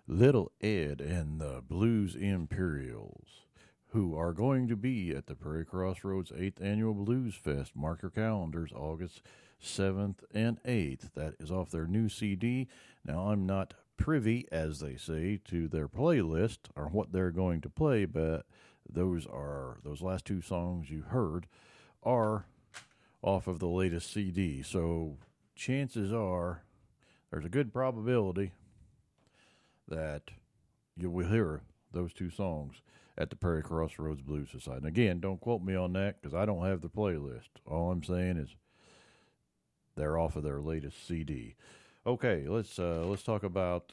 Little Ed and the Blues Imperials, who are going to be at the Prairie Crossroads 8th Annual Blues Fest. Mark your calendars, August 7th and 8th. That is off their new CD. Now, I'm not privy, as they say, to their playlist or what they're going to play, but those last two songs you heard are off of the latest CD. So chances are there's a good probability that you will hear those two songs at the Prairie Crossroads Blues Society. And again, don't quote me on that because I don't have the playlist. All I'm saying is they're off of their latest CD. Okay, let's talk about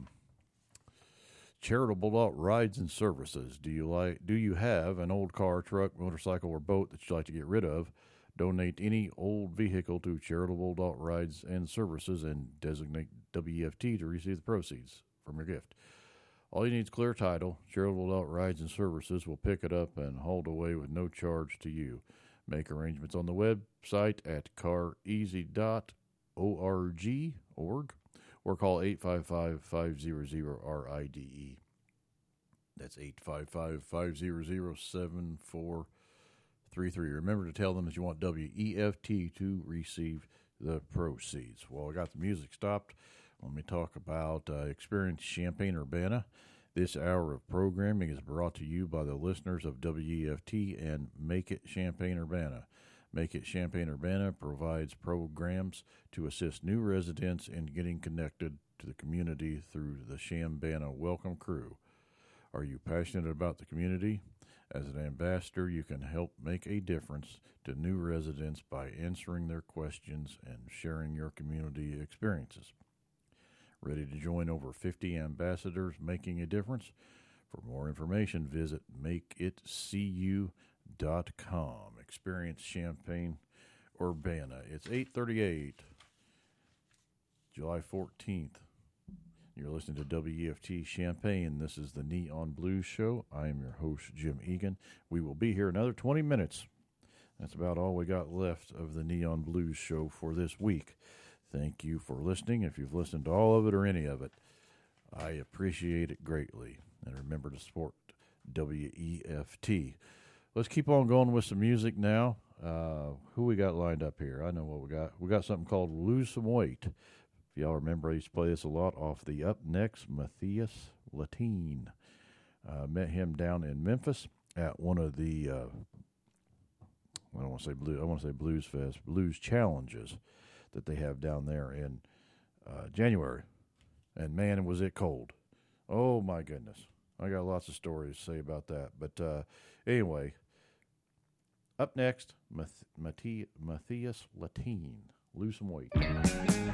charitable rides and services. Do you have an old car, truck, motorcycle, or boat that you'd like to get rid of? Donate any old vehicle to charitable adult rides and services and designate WFT to receive the proceeds from your gift. All you need is clear title. Charitable Adult Rides and Services will pick it up and haul it away with no charge to you. Make arrangements on the website at careasy.org or call 855-500-RIDE. That's 855-500-7433. Remember to tell them that you want WEFT to receive the proceeds. Well, I got the music stopped. Let me talk about Experience Champaign-Urbana. This hour of programming is brought to you by the listeners of WEFT and Make It Champaign-Urbana. Make It Champaign-Urbana provides programs to assist new residents in getting connected to the community through the Chambana Welcome Crew. Are you passionate about the community? As an ambassador, you can help make a difference to new residents by answering their questions and sharing your community experiences. Ready to join over 50 ambassadors making a difference? For more information, visit makeitcu.com. Experience Champaign-Urbana. It's 8:38, July 14th. You're listening to WEFT Champaign. This is the Neon Blues Show. I am your host, Jim Egan. We will be here another 20 minutes. That's about all we got left of the Neon Blues Show for this week. Thank you for listening. If you've listened to all of it or any of it, I appreciate it greatly. And remember to support WEFT. Let's keep on going with some music now. Who we got lined up here? I know what we got. We got something called Lose Some Weight. If y'all remember, I used to play this a lot off the Up Next Matthias Latine. Met him down in Memphis at one of the, I want to say Blues Fest, Blues Challenges that they have down there in January. And man, was it cold. Oh my goodness. I got lots of stories to say about that. But anyway, up next, Matthias Latine, Lose Some Weight.